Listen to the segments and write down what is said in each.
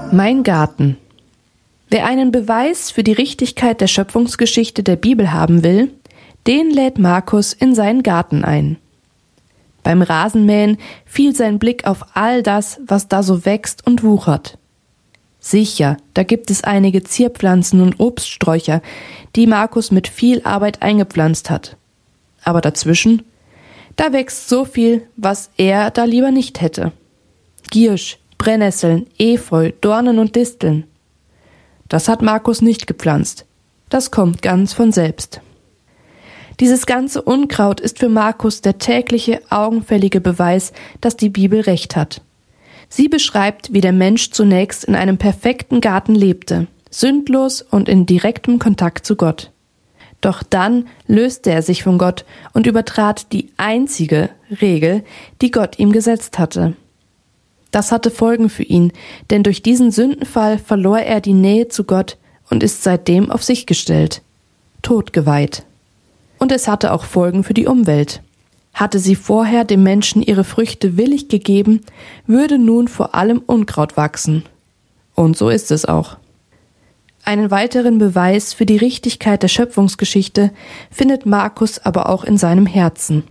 Mein Garten. Wer einen Beweis für die Richtigkeit der Schöpfungsgeschichte der Bibel haben will, den lädt Markus in seinen Garten ein. Beim Rasenmähen fiel sein Blick auf all das, was da so wächst und wuchert. Sicher, da gibt es einige Zierpflanzen und Obststräucher, die Markus mit viel Arbeit eingepflanzt hat. Aber dazwischen, da wächst so viel, was er da lieber nicht hätte. Giersch, Brennnesseln, Efeu, Dornen und Disteln. Das hat Markus nicht gepflanzt. Das kommt ganz von selbst. Dieses ganze Unkraut ist für Markus der tägliche, augenfällige Beweis, dass die Bibel recht hat. Sie beschreibt, wie der Mensch zunächst in einem perfekten Garten lebte, sündlos und in direktem Kontakt zu Gott. Doch dann löste er sich von Gott und übertrat die einzige Regel, die Gott ihm gesetzt hatte. Das hatte Folgen für ihn, denn durch diesen Sündenfall verlor er die Nähe zu Gott und ist seitdem auf sich gestellt, totgeweiht. Und es hatte auch Folgen für die Umwelt. Hatte sie vorher dem Menschen ihre Früchte willig gegeben, würde nun vor allem Unkraut wachsen. Und so ist es auch. Einen weiteren Beweis für die Richtigkeit der Schöpfungsgeschichte findet Markus aber auch in seinem Herzen.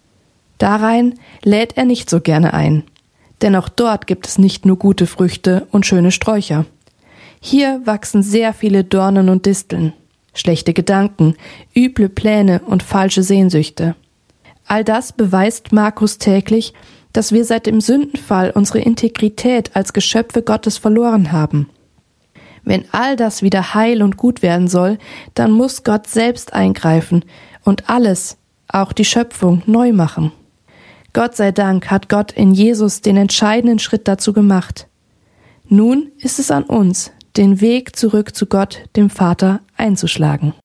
Darein lädt er nicht so gerne ein. Denn auch dort gibt es nicht nur gute Früchte und schöne Sträucher. Hier wachsen sehr viele Dornen und Disteln, schlechte Gedanken, üble Pläne und falsche Sehnsüchte. All das beweist Markus täglich, dass wir seit dem Sündenfall unsere Integrität als Geschöpfe Gottes verloren haben. Wenn all das wieder heil und gut werden soll, dann muss Gott selbst eingreifen und alles, auch die Schöpfung, neu machen. Gott sei Dank hat Gott in Jesus den entscheidenden Schritt dazu gemacht. Nun ist es an uns, den Weg zurück zu Gott, dem Vater, einzuschlagen.